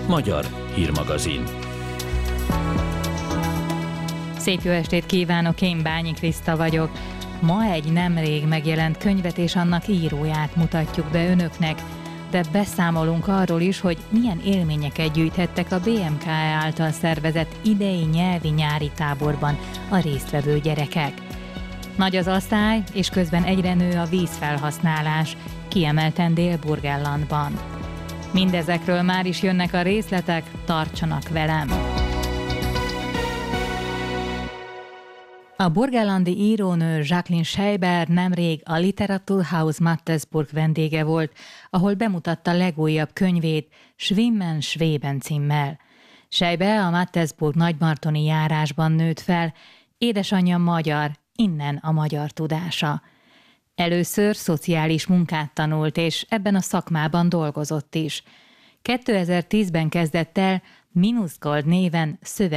Magyar hírmagazin. Szép jó estét kívánok, én Bányi Kriszta vagyok. Ma egy nemrég megjelent könyvet és annak íróját mutatjuk be önöknek, de beszámolunk arról is, hogy milyen élményeket gyűjthettek a BMKE által szervezett idei nyelvi-nyári táborban a résztvevő gyerekek. Nagy az asszály, és közben egyre nő a vízfelhasználás, kiemelten Dél-Burgenlandban. Mindezekről már is jönnek a részletek, tartsanak velem! A burgenlandi írónő Jacqueline Scheiber nemrég a Literaturhaus Mattersburg vendége volt, ahol bemutatta legújabb könyvét, Schwimmen Schweben címmel. Scheiber a Mattersburg nagymartoni járásban nőtt fel, édesanyja magyar, innen a magyar tudása. Először szociális munkát tanult, és ebben a szakmában dolgozott is. 2010-ben kezdett el Minusgold néven